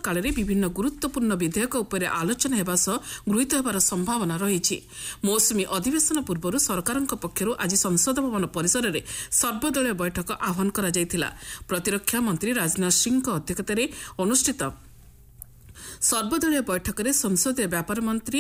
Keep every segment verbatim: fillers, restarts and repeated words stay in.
काल विभिन्न गुरुत्वपूर्ण विधेयक उपर आलोचना हेबा सह गृहीत हेबार संभावना रही। मौसुमी अधिवेशन पूर्व सरकार पक्षर आज संसद भवन परिसर में सर्वदलीय बैठक आह्वान करा जायथिला। प्रतिरक्षा मंत्री राजनाथ सिंह अध्यक्षतार अनुष्ठित सर्वदलीय बैठक में संसदीय व्यापार मंत्री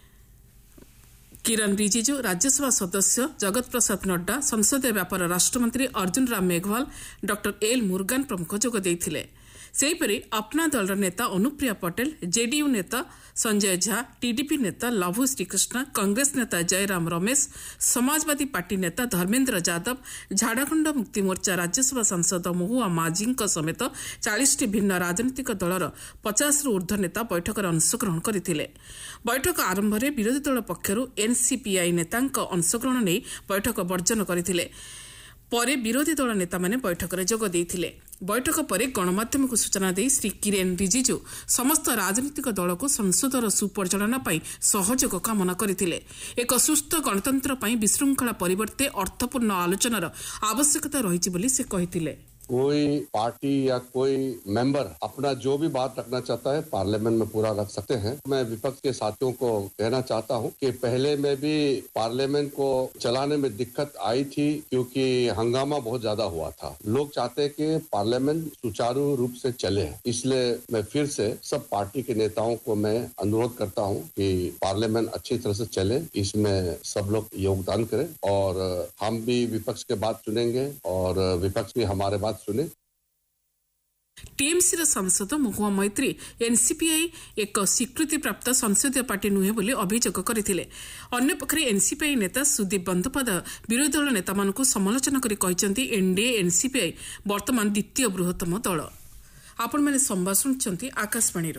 किरण रिजिजू, राज्यसभा सदस्य जगत प्रसाद नड्डा, संसदीय व्यापार राष्ट्रमंत्री अर्जुन राम मेघवाल, डॉक्टर एल मुरुगान प्रमुख जोग देइथिले। सेहीपरि अपना दलर नेता अनुप्रिया पटेल, जेडीयू नेता संजय झा, टीडीपी नेता लभु श्रीकृष्ण, कांग्रेस नेता जयराम रमेश, समाजवादी पार्टी नेता धर्मेन्द्र यादव, झारखंड मुक्ति मोर्चा राज्यसभा सांसद महुआ माझी समेत चालीस टी भिन्न राजनीतिक दलर पचास रु ऊर्ध्व नेता बैठक में अंशग्रहण करथिले। बैठक आरंभ में विरोधी दल पक्षर एनसीपीआई नेता अंशग्रहण नहीं बैठक बर्जन करथिले। परे विरोधी दल नेता माने बैठक में जोग देइथिले। बैठक पर गणमाध्यम को सूचना दे श्री किरेन रिजिजू समस्त राजनीतिक दल को संसदर सुपरिचालना पाई सहयोग कामना करथिले। एक सुस्थ गणतंत्र पाई विशृंखला परिवर्ते अर्थपूर्ण आलोचनार आवश्यकता रही बोली से कहिथिले। कोई पार्टी या कोई मेंबर अपना जो भी बात रखना चाहता है पार्लियामेंट में पूरा रख सकते हैं। मैं विपक्ष के साथियों को कहना चाहता हूं कि पहले में भी पार्लियामेंट को चलाने में दिक्कत आई थी क्योंकि हंगामा बहुत ज्यादा हुआ था। लोग चाहते हैं कि पार्लियामेंट सुचारू रूप से चले, इसलिए मैं फिर से सब पार्टी के नेताओं को मैं अनुरोध करता हूं कि पार्लियामेंट अच्छी तरह से चले, इसमें सब लोग योगदान करें और हम भी विपक्ष के बात सुनेंगे और विपक्ष भी हमारे बात सुने। टीएमसी सांसद महुआ मैत्री एनसीपीआई एक स्वीकृति प्राप्त संसदीय पार्टी नुहे बोली अभियोग करथिले। अन्य पक्षरे एनसीपीआई नेता सुदीप बंदोपाध्याय विरोधी दल नेता मानकु समालोचना करी कहिसेंती एनडीए एनसीपीआई वर्तमान द्वितीय बृहत्तम दल। आपण माने संवाद सुनछंती आकाशवाणी।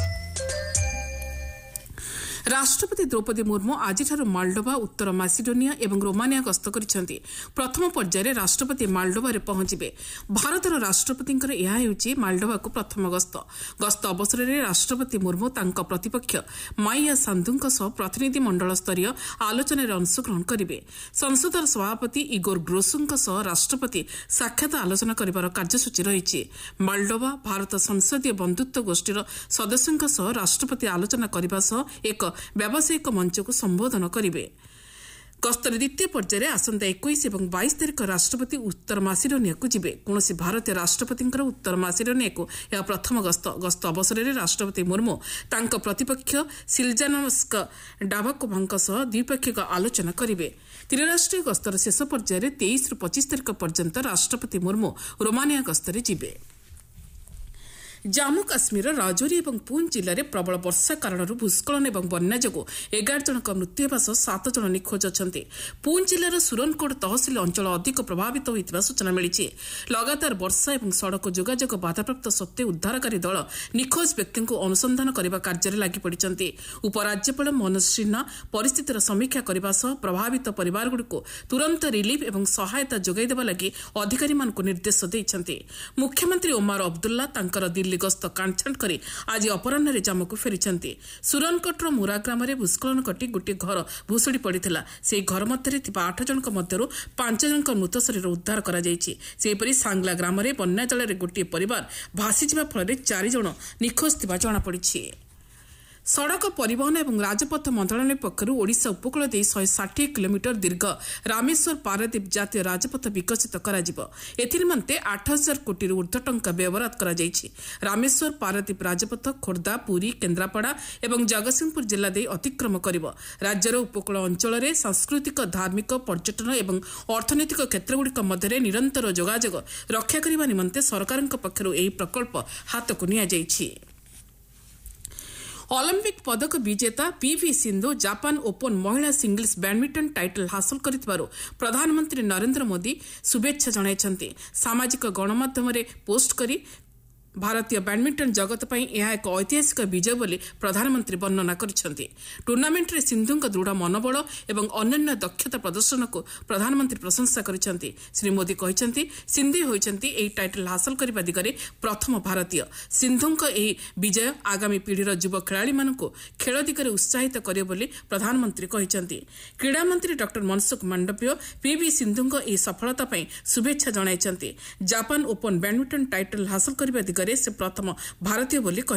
राष्ट्रपति द्रौपदी मुर्मू आज मालडोवा, उत्तर मासिडोनिया और रोमानिया गस्त करिसेंती। प्रथम पर्यायर राष्ट्रपति मालडोवा रे पहुंचबे। भारतर राष्ट्रपति मालडोवा को प्रथम गस्त गस्त अवसर में राष्ट्रपति मुर्मू तांका प्रतिपक्ष माइया सांधु प्रतिनिधि मंडल स्तरीय आलोचना अंशग्रहण करेंगे। संसदर सभापति इगोर ग्रोसु राष्ट्रपति साक्षात आलोचना कर कार्यसूची रही। मालडोवा भारत संसदीय बंधुत्व गोष्ठीर सदस्यों राष्ट्रपति आलोचना करने सह एक व्यावसायिक मंच को संबोधन करेंगे। गस्तर द्वितीय पर्यायर आसंता इक्कीस और बाईस तारीख राष्ट्रपति उत्तर मासिडोनिया को जिबे। कौनसी भारतीय राष्ट्रपति उत्तर मासिडोनिया को यह प्रथम गस्त गस्त अवसर में राष्ट्रपति मुर्मू तांका प्रतिपक्ष सिलजानस्क डाबाकोभांक सह द्विपाक्षिक आलोचना करेंगे। त्रिराष्ट्रीय गस्तर शेष पर्यायर तेईस रु पच्चीस तारीख पर्यंत राष्ट्रपति मुर्मू रोमानिया गस्तर जिबे। जम्मू काश्मीर राजौरी और पूंछ जिले में प्रबल वर्षा कारण भूस्खलन और बन्या जो एगार जन मृत्यु होगा सह सात जन निखोज अच्छा। पूंछ जिलार सुरनकोट तहसिल अंचल अधिक प्रभावित होता सूचना मिली। लगातार वर्षा और सड़क जोगाजोग बाधाप्राप्त सत्वे उद्धारकारी दल निखोज व्यक्ति को अनुसंधान करने कार्य लगी पड़ते। उपराज्यपाल मनोज सिन्हा परिस्थितिर समीक्षा करने सह प्रभावित परिवारगुड़िक तुरंत रिलीफ और सहायता जोगाईदेवा लगी अधिकारी निर्देश देते। मुख्यमंत्री ओमार अब्दुल्ला तांकर दिल्ली गस्त कांछांट करी आज अपराह्न जम्मू को फेरी। सुरनकोटर मुरा ग्राम में भूस्खलन घटी गोटे घर भूशुड़ी पड़ा। से घर मध्य आठ जन मध्य पांच जन मृत शरीर उद्धार कर सांगला ग्राम में बन्या जल गोटे परिवार भासीजा फल चार जन निखोज जमापड़ी। सड़क परिवहन और राजपथ मंत्रालय पक्षर ओडिशा उपकूल दे एक सौ साठ किलोमीटर दीर्घ रामेश्वर पारादीप जातीय राजपथ विकसित करते आठ हजार कोटी ऊर्ध्व टंका व्यवहार कर रामेश्वर पारादीप राजपथ खोर्धा, पुरी, केन्द्रापड़ा और जगतसिंहपुर जिला दे अतिक्रम कर राज्यर उपकूल अंचल सांस्कृतिक, धार्मिक, पर्यटन और अर्थनैतिक क्षेत्रगुड़िक मध्य निरंतर जोगाजोग रक्षा करने निमंते सरकार पक्षर यह प्रकल्प हाथ को नियाଯାଇଛି। ओलंपिक पदक विजेता पीवी सिंधु जापान ओपन महिला सिंगल्स बैडमिंटन टाइटल हासिल करिथिबारु प्रधानमंत्री नरेंद्र मोदी शुभेच्छा जणाइछन्ति। सामाजिक गणमाध्यम पोस्ट करी भारतीय बैडमिंटन जगत पर यह एक ऐतिहासिक विजय बोली प्रधानमंत्री वर्णना करिसेंति। टूर्नामेंट रे सिंधु दृढ़ मनोबल और अन्य दक्षता प्रदर्शन को प्रधानमंत्री प्रशंसा करिसेंति। श्री मोदी कहिसेंति सिंधु होइसेंति एही टाइटल हासिल करबा दिगरे प्रथम भारतीय। सिंधुक एही विजय आगामी पीढ़ीर युव खेलाड़ी मानकु खेल दिगरे उत्साहित करियो बोली प्रधानमंत्री कहिसेंति। क्रीड़ा मंत्री डॉक्टर मनसुख मांडव्य पीवी सिंधुक एही सफलता पई शुभेच्छा जणाइसेंति। जापान ओपन बैडमिंटन टाइटल हासिल करबा से प्रथम भारतीय बोली